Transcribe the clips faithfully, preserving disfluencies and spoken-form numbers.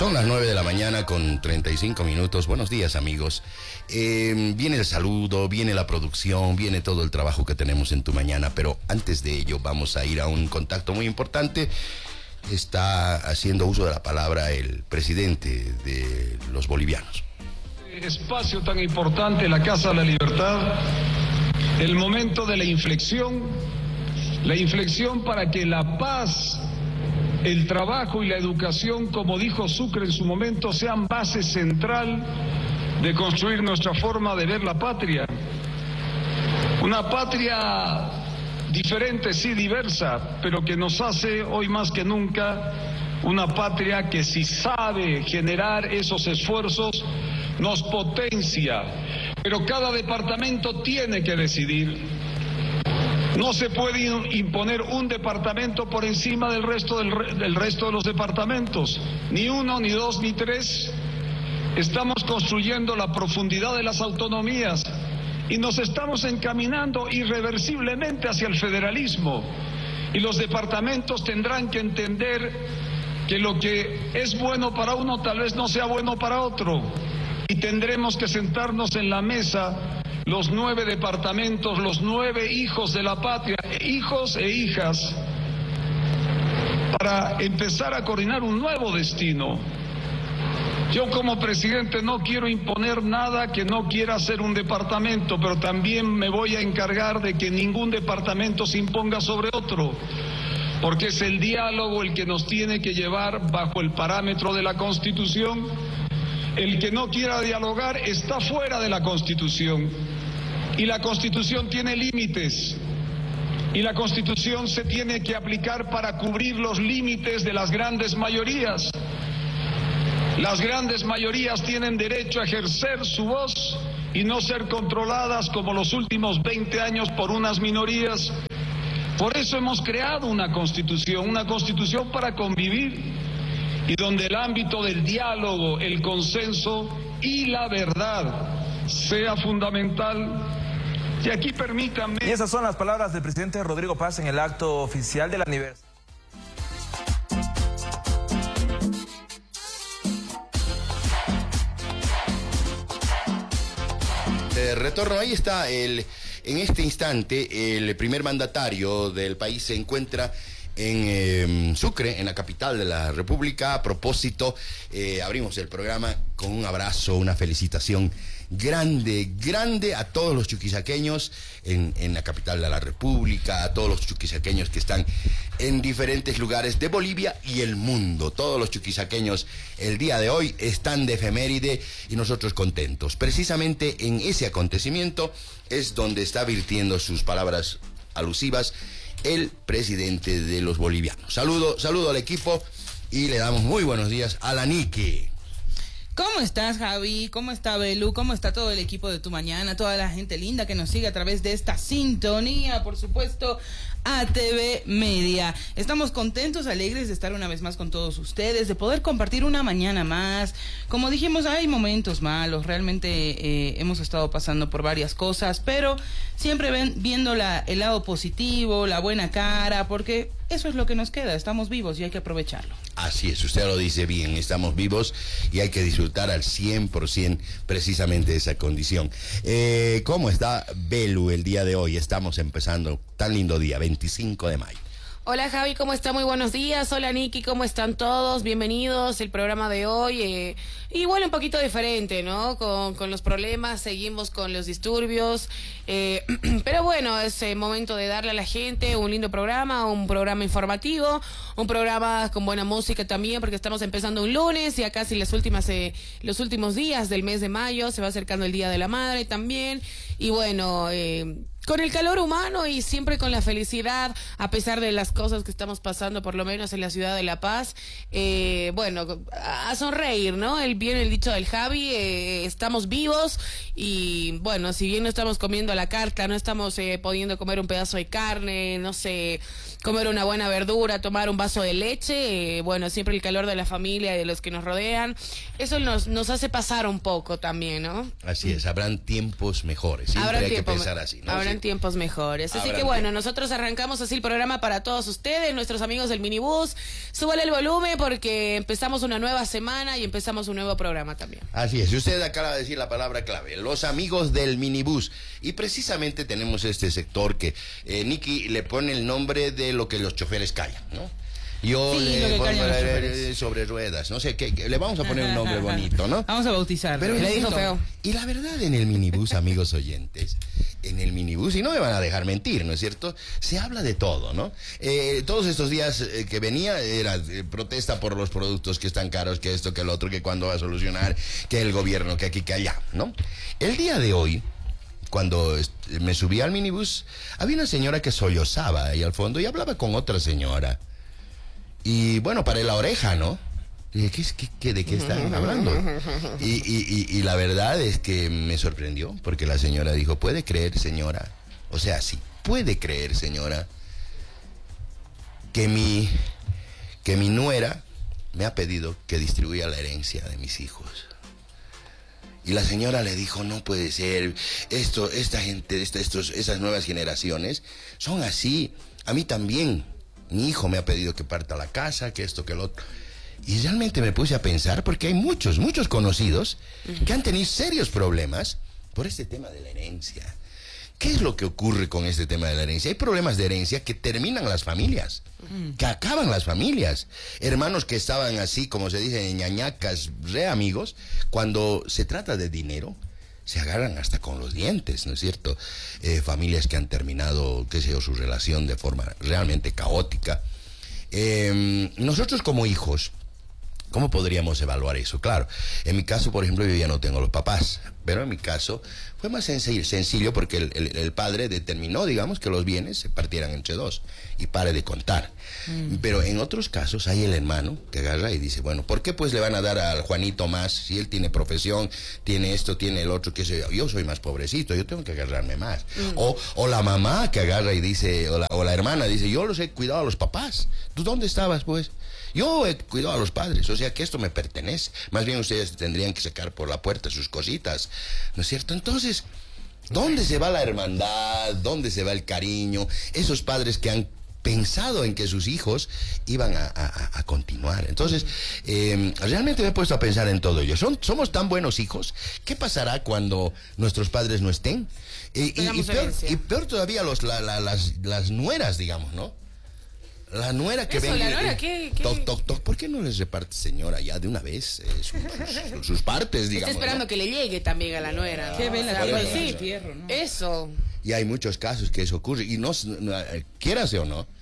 Son las nueve de la mañana con treinta y cinco minutos. Buenos días, amigos. Eh, viene el saludo, viene la producción, viene todo el trabajo que tenemos en Tu Mañana, pero antes de ello vamos a ir a un contacto muy importante. Está haciendo uso de la palabra el presidente de los bolivianos. Espacio tan importante, la Casa de la Libertad, el momento de la inflexión, la inflexión para que la paz, el trabajo y la educación, como dijo Sucre en su momento, sean base central de construir nuestra forma de ver la patria. Una patria diferente, sí, diversa, pero que nos hace hoy más que nunca una patria que, si sabe generar esos esfuerzos, nos potencia. Pero cada departamento tiene que decidir. No se puede imponer un departamento por encima del resto del, re, del resto de los departamentos, ni uno, ni dos, ni tres. Estamos construyendo la profundidad de las autonomías y nos estamos encaminando irreversiblemente hacia el federalismo. Y los departamentos tendrán que entender que lo que es bueno para uno tal vez no sea bueno para otro. Y tendremos que sentarnos en la mesa los nueve departamentos, los nueve hijos de la patria, hijos e hijas, para empezar a coordinar un nuevo destino. Yo como presidente no quiero imponer nada que no quiera hacer un departamento, pero también me voy a encargar de que ningún departamento se imponga sobre otro, porque es el diálogo el que nos tiene que llevar bajo el parámetro de la Constitución. El que no quiera dialogar está fuera de la Constitución. Y la Constitución tiene límites. Y la Constitución se tiene que aplicar para cubrir los límites de las grandes mayorías. Las grandes mayorías tienen derecho a ejercer su voz y no ser controladas como los últimos veinte años por unas minorías. Por eso hemos creado una Constitución, una Constitución para convivir, y donde el ámbito del diálogo, el consenso y la verdad sea fundamental. Y aquí permítanme... Y esas son las palabras del presidente Rodrigo Paz en el acto oficial del aniversario. Eh, retorno, ahí está. El, en este instante, el primer mandatario del país se encuentra en eh, Sucre, en la capital de la República. A propósito, eh, abrimos el programa con un abrazo, una felicitación grande, grande a todos los chuquisaqueños en, en la capital de la República, a todos los chuquisaqueños que están en diferentes lugares de Bolivia y el mundo. Todos los chuquisaqueños el día de hoy están de efeméride y nosotros contentos. Precisamente en ese acontecimiento es donde está virtiendo sus palabras alusivas el presidente de los bolivianos. Saludo, saludo al equipo y le damos muy buenos días a la Niki. ¿Cómo estás, Javi? ¿Cómo está Belu? ¿Cómo está todo el equipo de Tu Mañana? Toda la gente linda que nos sigue a través de esta sintonía, por supuesto, A T V Media. Estamos contentos, alegres de estar una vez más con todos ustedes, de poder compartir una mañana más. Como dijimos, hay momentos malos, realmente eh, hemos estado pasando por varias cosas, pero siempre ven, viendo la, el lado positivo, la buena cara, porque eso es lo que nos queda, estamos vivos y hay que aprovecharlo. Así es, usted lo dice bien, estamos vivos y hay que disfrutar al cien por ciento precisamente de esa condición. Eh, ¿Cómo está Belu el día de hoy? Estamos empezando, tan lindo día, veinticinco de mayo. Hola Javi, ¿cómo está? Muy buenos días. Hola Niki, ¿cómo están todos? Bienvenidos. El programa de hoy, eh, igual un poquito diferente, ¿no? Con, con los problemas, seguimos con los disturbios, eh, pero bueno, es eh, momento de darle a la gente un lindo programa, un programa informativo, un programa con buena música también, porque estamos empezando un lunes, ya casi las últimas, eh, los últimos días del mes de mayo, se va acercando el Día de la Madre también, y bueno, eh, con el calor humano y siempre con la felicidad, a pesar de las cosas que estamos pasando, por lo menos en la ciudad de La Paz, eh, bueno, a sonreír, ¿no? El bien el dicho del Javi, eh, estamos vivos y bueno, si bien no estamos comiendo a la carta, no estamos eh, pudiendo comer un pedazo de carne, no sé, comer una buena verdura, tomar un vaso de leche, eh, bueno, siempre el calor de la familia y de los que nos rodean, eso nos, nos hace pasar un poco también, ¿no? Así es, habrán tiempos mejores, siempre Habrán hay tiempo, que pensar así, ¿no? Habrán Sí. tiempos mejores. Así Habrán que bueno, tiempos. nosotros arrancamos así el programa para todos todos ustedes, nuestros amigos del minibús. Súbale el volumen porque empezamos una nueva semana y empezamos un nuevo programa también. Así es, y usted acaba de decir la palabra clave, los amigos del minibús. Y precisamente tenemos este sector que eh, Nicky le pone el nombre de lo que los choferes callan, ¿no? Yo Sí, le lo que pongo callan los eh, choferes. sobre ruedas, no sé, que, que le vamos a poner un nombre bonito, ¿no? Vamos a bautizar. Pero Le en dijo esto- feo. Y la verdad, en el minibús, amigos oyentes, en el minibús, y no me van a dejar mentir, ¿no es cierto? Se habla de todo, ¿no? Eh, todos estos días eh, que venía era eh, protesta por los productos que están caros, que esto, que el otro, que cuándo va a solucionar, que el gobierno, que aquí, que allá, ¿no? El día de hoy, cuando est- me subí al minibús, había una señora que sollozaba ahí al fondo y hablaba con otra señora. Y bueno, paré la oreja, ¿no? Y dije, ¿qué, es- qué- qué- ¿de qué están hablando? Y, y, y, y la verdad es que me sorprendió, porque la señora dijo, ¿puede creer, señora? O sea, sí, puede creer, señora, que mi, que mi nuera me ha pedido que distribuya la herencia de mis hijos. Y la señora le dijo, no puede ser, esto, esta gente, esta, estos, esas nuevas generaciones son así. A mí también, mi hijo me ha pedido que parta la casa, que esto, que lo otro. Y realmente me puse a pensar, porque hay muchos, muchos conocidos que han tenido serios problemas por este tema de la herencia. ¿Qué es lo que ocurre con este tema de la herencia? Hay problemas de herencia que terminan las familias, que acaban las familias. Hermanos que estaban así, como se dice, ñañacas, re amigos, cuando se trata de dinero, se agarran hasta con los dientes, ¿no es cierto? Eh, familias que han terminado, qué sé yo, su relación de forma realmente caótica. Eh, nosotros como hijos, ¿cómo podríamos evaluar eso? Claro, en mi caso, por ejemplo, yo ya no tengo los papás, pero en mi caso fue más sencillo, sencillo porque el, el, el padre determinó, digamos, que los bienes se partieran entre dos y pare de contar. Mm. Pero en otros casos hay el hermano que agarra y dice, bueno, ¿por qué pues le van a dar al Juanito más si él tiene profesión, tiene esto, tiene el otro, qué sé yo? Yo soy más pobrecito, yo tengo que agarrarme más. Mm. O, o la mamá que agarra y dice, o la, o la hermana dice, yo los he cuidado a los papás, ¿tú dónde estabas pues? Yo he cuidado a los padres, o sea que esto me pertenece. Más bien ustedes tendrían que sacar por la puerta sus cositas, ¿no es cierto? Entonces, ¿dónde se va la hermandad? ¿Dónde se va el cariño? Esos padres que han pensado en que sus hijos iban a, a, a continuar. Entonces, eh, realmente me he puesto a pensar en todo ello. Son, somos tan buenos hijos. ¿Qué pasará cuando nuestros padres no estén? Y, y, y, peor, y peor todavía los, la, la, las, las nueras, digamos, ¿no? La nuera que Eso, venga. la nuera, ¿qué, qué? Toc, toc, toc. ¿Por qué no les reparte, señora, ya de una vez eh, sus, sus, sus partes, digamos? Está esperando ¿no? que le llegue también a la nuera. Qué vela, O sea, qué pues, vela. sí, Fierro, ¿no? eso. Y hay muchos casos que eso ocurre. Y no, no quieras o no,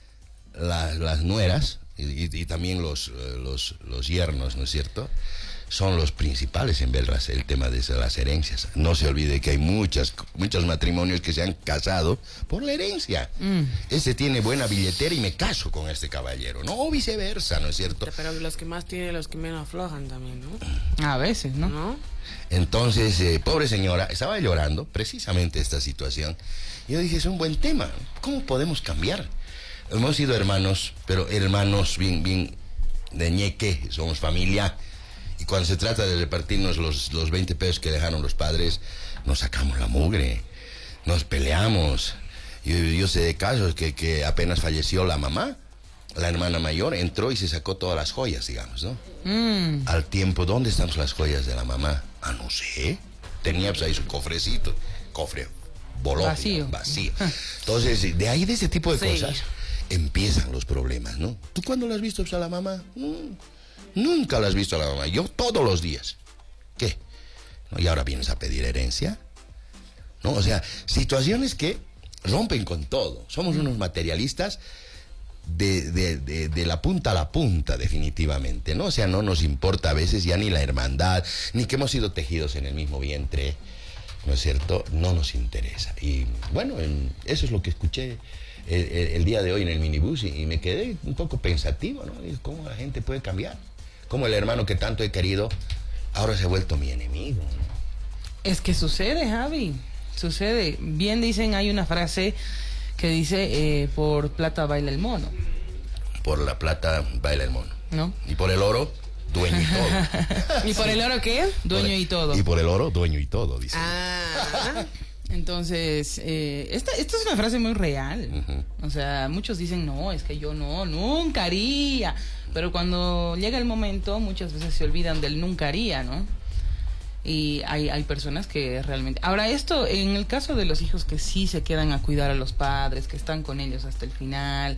la, las nueras y, y, y también los, los, los yernos, ¿no es cierto?, son los principales en ver las, el tema de las herencias. No se olvide que hay muchas, muchos matrimonios que se han casado por la herencia. Mm. Este tiene buena billetera y me caso con este caballero, ¿no? O viceversa, ¿no es cierto? Pero los que más tienen, los que menos aflojan también, ¿no? A veces, ¿no? ¿No? Entonces, eh, pobre señora, estaba llorando precisamente esta situación. Y yo dije, es un buen tema. ¿Cómo podemos cambiar? Hemos sido hermanos, pero hermanos bien, bien de ñeque, somos familia. Y cuando se trata de repartirnos los, los veinte pesos que dejaron los padres, nos sacamos la mugre, nos peleamos. Yo, yo sé de casos que, que apenas falleció la mamá, la hermana mayor, entró y se sacó todas las joyas, digamos, ¿no? Mm. Al tiempo, ¿dónde están las joyas de la mamá? Ah, no sé. Tenía pues ahí su cofrecito, cofre voló, vacío. Digamos, vacío. Entonces, de ahí, de ese tipo de sí. cosas, empiezan los problemas, ¿no? ¿Tú cuándo la has visto pues, a la mamá? Mm. Nunca la has visto a la mamá, yo todos los días. ¿Qué? ¿No? ¿Y ahora vienes a pedir herencia? ¿No? O sea, situaciones que rompen con todo. Somos unos materialistas de, de, de, de la punta a la punta, definitivamente, ¿no? O sea, no nos importa a veces ya ni la hermandad, ni que hemos sido tejidos en el mismo vientre, ¿no es cierto? No nos interesa. Y bueno, en, eso es lo que escuché el, el, el día de hoy en el minibús y, y me quedé un poco pensativo, ¿no? ¿Cómo la gente puede cambiar? Como el hermano que tanto he querido, ahora se ha vuelto mi enemigo, ¿no? Es que sucede, Javi, sucede. Bien dicen, hay una frase que dice, eh, por plata baila el mono. Por la plata baila el mono. ¿No? Y por el oro, dueño y todo. ¿Y por el oro qué? Dueño y todo. Y por el oro, dueño y todo, dice. Ah. Entonces, eh, esta, esta es una frase muy real. Uh-huh. O sea, muchos dicen, no, es que yo no, nunca haría. Pero cuando llega el momento, muchas veces se olvidan del nunca haría, ¿no? Y hay, hay personas que realmente... Ahora, esto, en el caso de los hijos que sí se quedan a cuidar a los padres, que están con ellos hasta el final,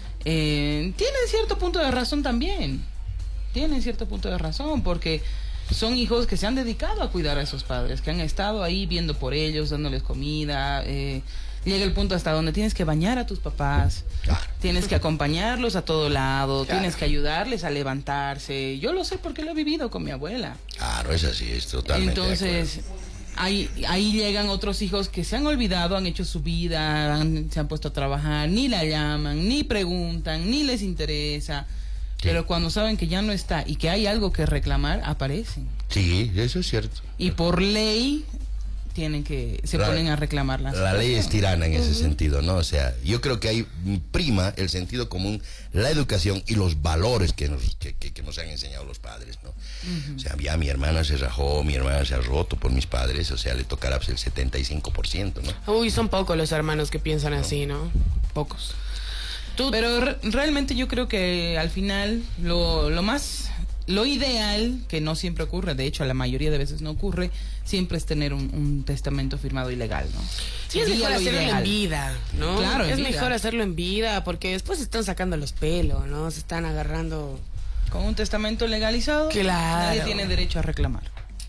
eh, tienen cierto punto de razón también. Tienen cierto punto de razón, porque... son hijos que se han dedicado a cuidar a esos padres, que han estado ahí viendo por ellos, dándoles comida. Eh, llega el punto hasta donde tienes que bañar a tus papás, claro. Tienes que acompañarlos a todo lado, claro. Tienes que ayudarles a levantarse. Yo lo sé porque lo he vivido con mi abuela. Claro, es así, es totalmente. Entonces, ahí, ahí llegan otros hijos que se han olvidado, han hecho su vida, han, se han puesto a trabajar, ni la llaman, ni preguntan, ni les interesa. Sí. Pero cuando saben que ya no está y que hay algo que reclamar, aparecen. Sí, eso es cierto. Y por ley tienen que se la, ponen a reclamar las La ley es tirana en uh-huh. ese sentido, ¿no? O sea, yo creo que hay prima el sentido común, la educación y los valores que nos que, que, que nos han enseñado los padres, ¿no? Uh-huh. O sea, ya mi hermana se rajó, mi hermana se ha roto por mis padres, o sea, le tocará pues, el setenta y cinco por ciento, ¿no? Uy, son pocos los hermanos que piensan ¿no? así, ¿no? Pocos. Pero re- realmente yo creo que al final lo, lo más, lo ideal, que no siempre ocurre, de hecho a la mayoría de veces no ocurre, siempre es tener un, un testamento firmado y legal, ¿no? Sí, es mejor hacerlo ideal. en vida, ¿no? Claro, es vida. mejor hacerlo en vida, porque después se están sacando los pelos, ¿no? Se están agarrando... Con un testamento legalizado, claro. Nadie tiene derecho a reclamar.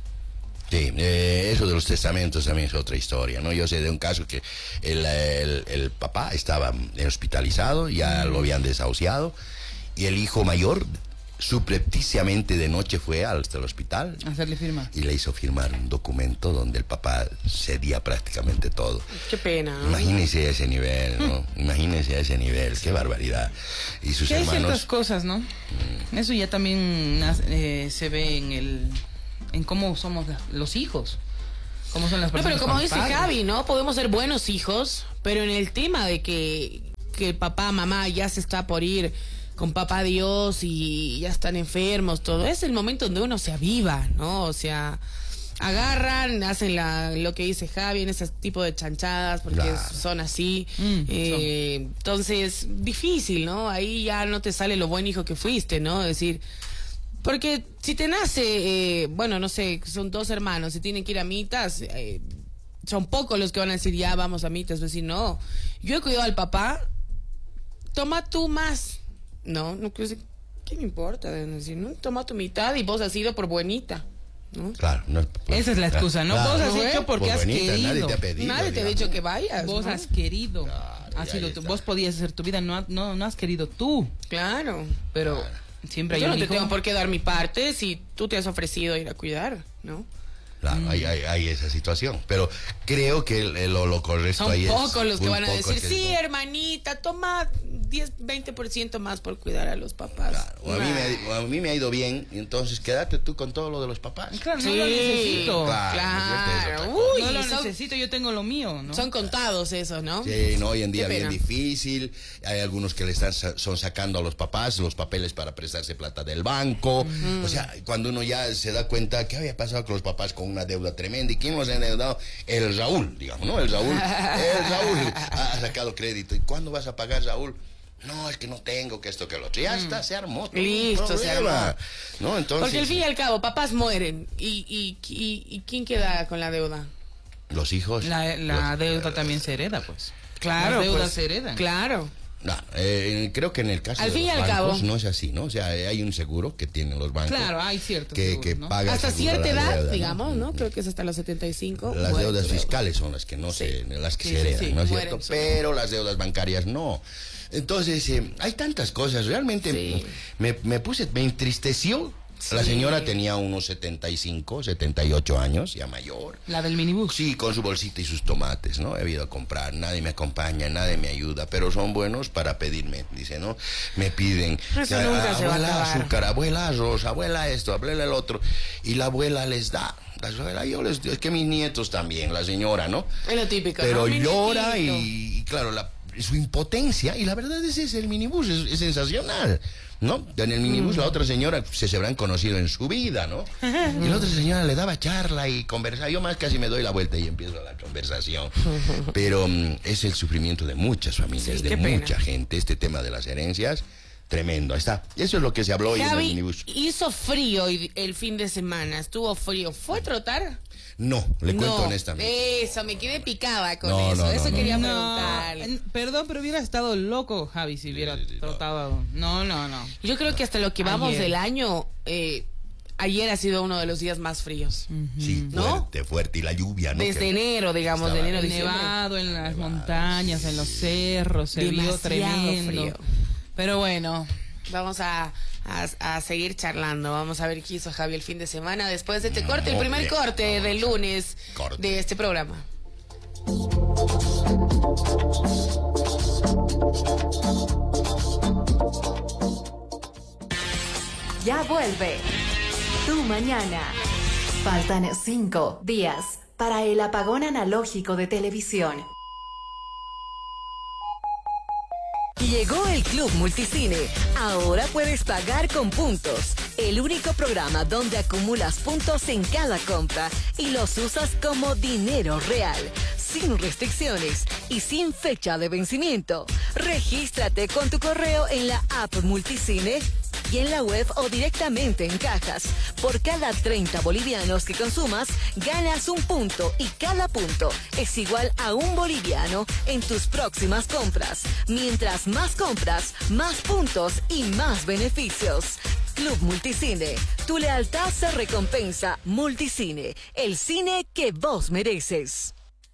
Sí, eh, eso de los testamentos también es otra historia, ¿no? Yo sé de un caso que el, el, el papá estaba hospitalizado, ya mm. lo habían desahuciado, y el hijo mayor subrepticiamente de noche fue hasta el hospital. Hacerle firmar. Y le hizo firmar un documento donde el papá cedía prácticamente todo. Qué pena. ¿no? Imagínese a ese nivel, ¿no? Imagínese a ese nivel, qué barbaridad. Y sus que hermanos... hay ciertas cosas, ¿no? Mm. Eso ya también eh, se ve en el... en cómo somos los hijos, cómo son las personas. No, pero como dice padres. Javi, ¿no? Podemos ser buenos hijos, pero en el tema de que, que papá, mamá ya se está por ir con papá Dios y ya están enfermos, todo, es el momento donde uno se aviva, ¿no? O sea, agarran, hacen la, lo que dice Javi en ese tipo de chanchadas, porque claro. son así. Mm, eh, son. Entonces, difícil, ¿no? Ahí ya no te sale lo buen hijo que fuiste, ¿no? Es decir... Porque si te nace, eh, bueno, no sé, son dos hermanos, si tienen que ir a mitas, eh, son pocos los que van a decir, ya vamos a mitas, decir, no, yo he cuidado al papá, toma tú más. No, no, ¿qué me importa? Decir, no, toma tu mitad y vos has ido por buenita. ¿No? Claro, no, pues, esa es la excusa, ¿no? Claro. Vos has hecho porque por has buenita, querido. Nadie te ha pedido. Nadie te ha dicho que vayas. Vos ¿no? has querido. Claro, has sido tú. Vos podías hacer tu vida, no, no, no has querido tú. Claro. Pero... Claro. Siempre hay yo no un te hijo. tengo por qué dar mi parte si tú te has ofrecido ir a cuidar, ¿no? Claro, mm. hay, hay, hay esa situación, pero creo que lo, lo correcto son ahí es... Son pocos los que van a decir, sí, no. hermanita, toma diez, veinte por ciento más por cuidar a los papás. Claro, o a, mí me, a mí me ha ido bien, y entonces quédate tú con todo lo de los papás. Claro, sí, no lo necesito. Claro, claro. Uy, no lo son, necesito, yo tengo lo mío, ¿no? Son contados esos, ¿no? Sí, no, hoy en día bien difícil, hay algunos que le están son sacando a los papás los papeles para prestarse plata del banco, mm. o sea, cuando uno ya se da cuenta qué había pasado con los papás con una deuda tremenda, ¿y quién los ha endeudado? El Raúl, digamos, ¿no? El Raúl, el Raúl ha sacado crédito, ¿y cuándo vas a pagar, Raúl? No, es que no tengo, que esto, que lo otro. Ya mm. está, se armó. Listo, se armó. ¿No? Entonces, porque al fin y al cabo, papás mueren. ¿Y, y, y, y quién queda con la deuda? Los hijos. La, la los, deuda uh, también se hereda, pues. Claro. Las deudas pues, se heredan. Claro. No, eh, creo que en el caso al de fin los y al bancos cabo. no es así, ¿no? O sea, hay un seguro que tienen los bancos. Claro, hay cierto que, seguro, que ¿no? paga hasta cierta edad, deuda, digamos, ¿no? ¿no? Creo que es hasta los setenta y cinco. Las bueno, deudas creo. fiscales son las que no sí. se, las que sí, se heredan, sí, sí. ¿no es cierto? Mueren, Pero las deudas bancarias no. Entonces, eh, hay tantas cosas. Realmente sí. me, me puse, me entristeció. Sí. La señora tenía unos setenta y cinco, setenta y ocho años, ya mayor. La del minibús. Sí, con su bolsita y sus tomates, ¿no? He ido a comprar, nadie me acompaña, nadie me ayuda, pero son buenos para pedirme, dice, ¿no? Me piden, eso que, nunca se va a abuela acabar. azúcar, abuela arroz, abuela esto, abuela el otro, y la abuela les da. La abuela, yo les, es que mis nietos también, la señora, ¿no? Es lo típico, pero ¿no? llora y, y, claro, la, su impotencia, y la verdad es ese, el minibús es, es sensacional. ¿no? En el minibús la otra señora se, se habrán conocido en su vida, ¿no? Y la otra señora le daba charla y conversaba. Yo más casi me doy la vuelta y empiezo la conversación. Pero um, es el sufrimiento de muchas familias, Sí, de qué pena. mucha gente, este tema de las herencias. Tremendo, ahí está. Eso es lo que se habló hoy en el Javi, minibús. hizo frío hoy- el fin de semana, estuvo frío. ¿Fue a trotar? No, le cuento No, honestamente. Eso, me quedé picada con No, eso. no, eso no, quería No, preguntarle. en- perdón, pero hubiera estado loco, Javi, si hubiera Sí, sí, sí, trotado. No, no, no. Yo creo que hasta lo que vamos Ayer. del año, eh, ayer ha sido uno de los días más fríos. Sí, ¿No? fuerte, fuerte. Y la lluvia, ¿no? Desde Que- enero, digamos, de estaba enero a diciembre. Nevado en las montañas, en los cerros, se vio Demasiado tremendo. frío. Pero bueno, Vamos a, a, a seguir charlando. Vamos a ver qué hizo Javi el fin de semana después de este corte, el Muy primer bien, corte vamos del a- lunes corte. de este programa. Ya vuelve Tu Mañana. Faltan cinco días para el apagón analógico de televisión. Llegó el Club Multicine. Ahora puedes pagar con puntos. El único programa donde acumulas puntos en cada compra y los usas como dinero real, sin restricciones y sin fecha de vencimiento. Regístrate con tu correo en la app Multicine y en la web o directamente en cajas. Por cada treinta bolivianos que consumas, ganas un punto y cada punto es igual a un boliviano en tus próximas compras. Mientras más compras, más puntos y más beneficios. Club Multicine. Tu lealtad se recompensa. Multicine. El cine que vos mereces.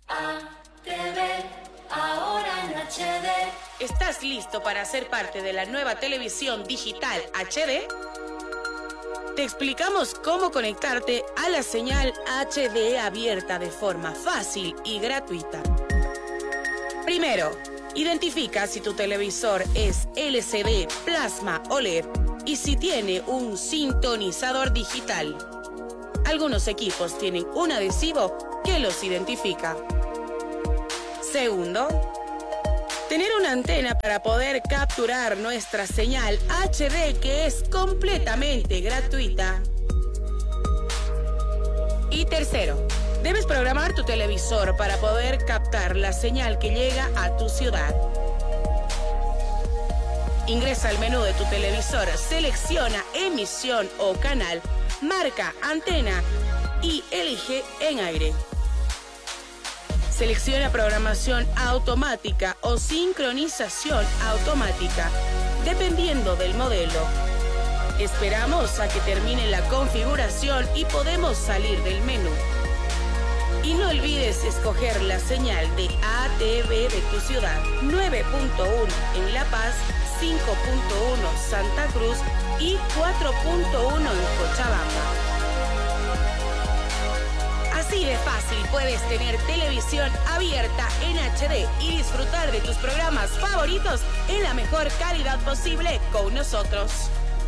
Ahora en H D. ¿Estás listo para ser parte de la nueva televisión digital H D? Te explicamos cómo conectarte a la señal H D abierta de forma fácil y gratuita. Primero, identifica si tu televisor es L C D, plasma o L E D y si tiene un sintonizador digital. Algunos equipos tienen un adhesivo que los identifica. Segundo, tener una antena para poder capturar nuestra señal H D que es completamente gratuita. Y tercero, debes programar tu televisor para poder captar la señal que llega a tu ciudad. Ingresa al menú de tu televisor, selecciona emisión o canal, marca antena y elige en aire. Selecciona programación automática o sincronización automática, dependiendo del modelo. Esperamos a que termine la configuración y podemos salir del menú. Y no olvides escoger la señal de A T V de tu ciudad. nueve punto uno en La Paz, cinco punto uno Santa Cruz y cuatro punto uno en Cochabamba. Así de fácil puedes tener televisión abierta en H D y disfrutar de tus programas favoritos en la mejor calidad posible con nosotros.